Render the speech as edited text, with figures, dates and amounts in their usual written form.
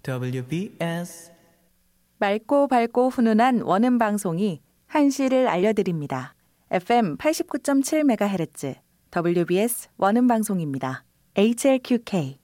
WBS 맑고 밝고 훈훈한 원음 방송이 한시를 알려드립니다. FM 89.7MHz WBS 원음 방송입니다. HLQK